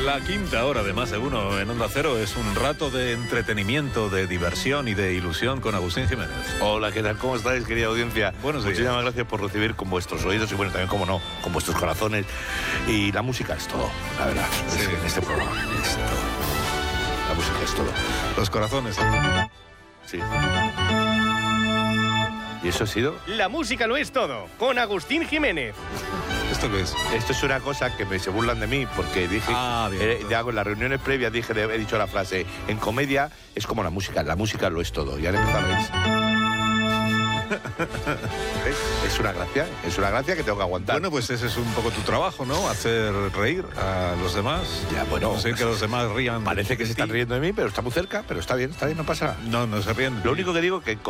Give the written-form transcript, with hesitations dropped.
La quinta hora de Más de Uno en Onda Cero es un rato de entretenimiento, de diversión y de ilusión con Agustín Jiménez. Hola, ¿qué tal? ¿Cómo estáis, querida audiencia? Buenos días. Muchísimas gracias por recibir con vuestros oídos y, bueno, también, como no, con vuestros corazones. Y la música es todo, la verdad. Sí. En este programa es todo. La música es todo. Los corazones. Sí. ¿Y eso ha sido? La música lo es todo, con Agustín Jiménez. ¿Esto qué es? Esto es una cosa que se burlan de mí porque dije, bien. en las reuniones previas he dicho la frase, en comedia es como la música lo es todo. Y han empezado a reírse. Es una gracia que tengo que aguantar. Bueno, pues ese es un poco tu trabajo, ¿no? Hacer reír a los demás. Ya, bueno, no sé que los demás rían. Parece que se están riendo de mí, pero está muy cerca, pero está bien, no pasa nada. No se ríen. Lo único que digo es que